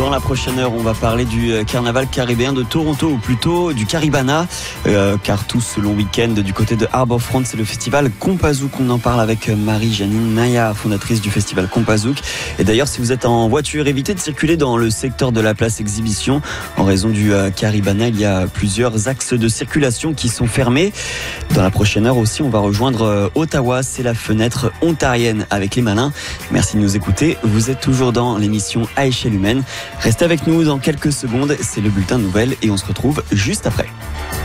Dans la prochaine heure, on va parler du carnaval caribéen de Toronto, ou plutôt du Caribana, car tout ce long week-end du côté de Harbourfront, c'est le festival Compazouk. On en parle avec Marie-Janine Naya, fondatrice du festival Compazouk. Et d'ailleurs, si vous êtes en voiture, évitez de circuler dans le secteur de la place Exhibition. En raison du Caribana, il y a plusieurs axes de circulation qui sont fermés. Dans la prochaine heure aussi, on va rejoindre Ottawa. C'est la fenêtre ontarienne avec les malins. Merci de nous écouter. Vous êtes toujours dans l'émission À échelle humaine. Restez avec nous dans quelques secondes. C'est le bulletin de nouvelles et on se retrouve juste après.